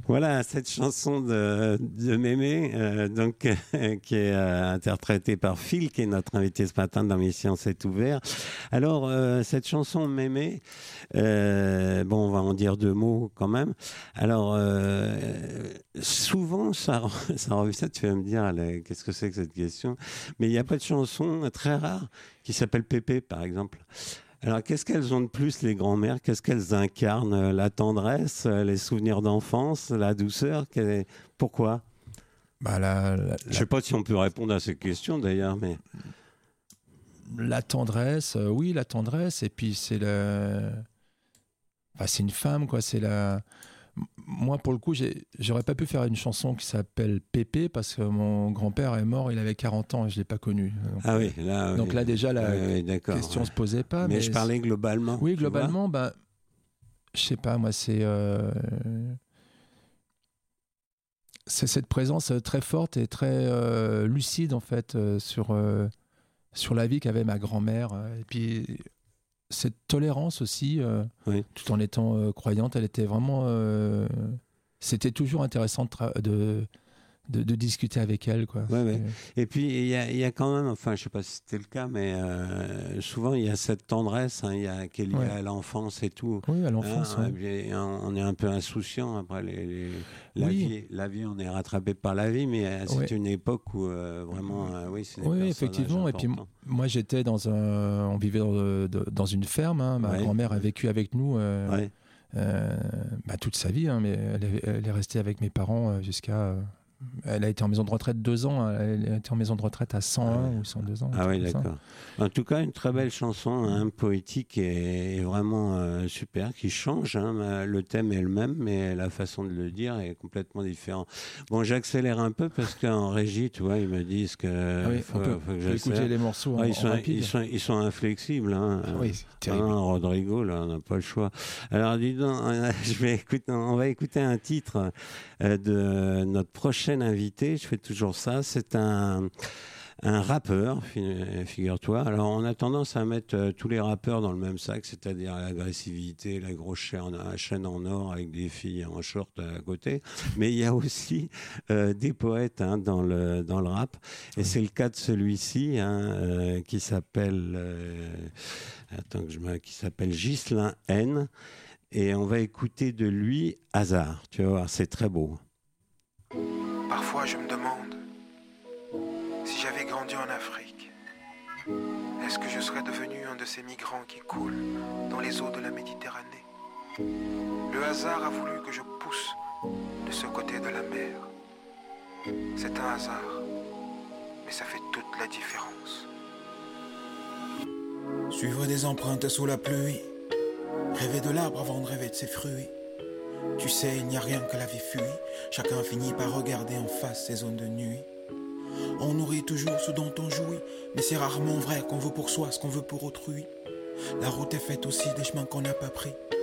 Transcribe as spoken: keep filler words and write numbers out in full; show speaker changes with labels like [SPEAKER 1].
[SPEAKER 1] Voilà, cette chanson de, de Mémé, euh, donc, euh, qui est euh, interprétée par Phil, qui est notre invité ce matin dans l'émission C'est ouvert. Alors, euh, cette chanson Mémé, euh, bon, on va en dire deux mots quand même. Alors, euh, souvent, ça, ça revient, ça, tu vas me dire, allez, qu'est-ce que c'est que cette question? Mais il n'y a pas de chanson très rare qui s'appelle Pépé, par exemple. Alors, qu'est-ce qu'elles ont de plus, les grand-mères? Qu'est-ce qu'elles incarnent? La tendresse, les souvenirs d'enfance, la douceur? Quelle... Pourquoi?
[SPEAKER 2] Bah, la, la,
[SPEAKER 1] Je ne sais pas si on peut répondre à cette question, d'ailleurs, mais...
[SPEAKER 2] La tendresse, euh, oui, la tendresse. Et puis, c'est le... Enfin, c'est une femme, quoi. C'est la... Moi, pour le coup, j'ai... j'aurais pas pu faire une chanson qui s'appelle Pépé parce que mon grand-père est mort, il avait quarante ans et je l'ai pas connu. Donc,
[SPEAKER 1] ah oui, là,
[SPEAKER 2] donc
[SPEAKER 1] oui.
[SPEAKER 2] là déjà, la
[SPEAKER 1] oui,
[SPEAKER 2] question
[SPEAKER 1] ouais.
[SPEAKER 2] se posait pas.
[SPEAKER 1] Mais,
[SPEAKER 2] mais
[SPEAKER 1] je parlais globalement.
[SPEAKER 2] Oui, globalement, ben, je sais pas, moi, c'est... Euh... c'est cette présence très forte et très euh, lucide, en fait, euh, sur, euh, sur la vie qu'avait ma grand-mère. Et puis... cette tolérance aussi, euh, oui. tout en étant euh, croyante, elle était vraiment... Euh, c'était toujours intéressant de, tra- de, de, de discuter avec elle, quoi.
[SPEAKER 1] Ouais, ouais. Et puis, il y a, y a quand même, enfin, je ne sais pas si c'était le cas, mais euh, souvent, il y a cette tendresse hein, y a, qui est liée ouais. à l'enfance et tout.
[SPEAKER 2] Oui, à l'enfance.
[SPEAKER 1] Hein,
[SPEAKER 2] ouais.
[SPEAKER 1] On est un peu insouciant après les, les, la, oui. vie, la vie, on est rattrapé par la vie, mais c'est ouais. une époque où euh, vraiment, euh, oui, c'est des
[SPEAKER 2] oui, effectivement.
[SPEAKER 1] importants.
[SPEAKER 2] Et puis, moi, j'étais dans un... On vivait dans, dans une ferme. Hein. Ma ouais. grand-mère a vécu avec nous euh, ouais. euh, bah, toute sa vie, hein, mais elle est, elle est restée avec mes parents jusqu'à... Euh, elle a été en maison de retraite deux ans. Elle a été en maison de retraite à cent un ah ouais. ou cent deux ans.
[SPEAKER 1] Ah oui, d'accord. En tout cas, une très belle chanson, hein, poétique et, et vraiment euh, super, qui change. Hein. Le thème est le même, mais la façon de le dire est complètement différente. Bon, j'accélère un peu parce qu'en régie, tu vois, ils me disent que
[SPEAKER 2] ah oui,
[SPEAKER 1] faut,
[SPEAKER 2] on peut,
[SPEAKER 1] faut que
[SPEAKER 2] j'accélère. Écouter les morceaux.
[SPEAKER 1] Ah,
[SPEAKER 2] en,
[SPEAKER 1] ils, sont,
[SPEAKER 2] en
[SPEAKER 1] ils, sont, ils sont inflexibles. Hein.
[SPEAKER 2] Ah oui, c'est terrible.
[SPEAKER 1] Ah, Rodrigo, là, on n'a pas le choix. Alors, dis donc, je vais écouter, on va écouter un titre de notre prochaine invité. Je fais toujours ça. C'est un, un rappeur, figure-toi. Alors, on a tendance à mettre euh, tous les rappeurs dans le même sac, c'est-à-dire l'agressivité, la grosse chaîne, la chaîne en or avec des filles en short à côté. Mais il y a aussi euh, des poètes hein, dans, le, dans le rap. Et oui. c'est le cas de celui-ci hein, euh, qui s'appelle, euh, attends que je me, qui s'appelle Ghislain N. Et on va écouter de lui Hasard. Tu vas voir, c'est très beau.
[SPEAKER 3] Parfois, je me demande si j'avais grandi en Afrique, est-ce que je serais devenu un de ces migrants qui coulent dans les eaux de la Méditerranée? Le hasard a voulu que je pousse de ce côté de la mer. C'est un hasard, mais ça fait toute la différence. Suivre des empreintes sous la pluie, rêver de l'arbre avant de rêver de ses fruits. Tu sais, il n'y a rien que la vie fuit. Chacun finit par regarder en face ses zones de nuit. On nourrit toujours ce dont on jouit, mais c'est rarement vrai qu'on veut pour soi ce qu'on veut pour autrui. La route est faite aussi des chemins qu'on n'a pas pris.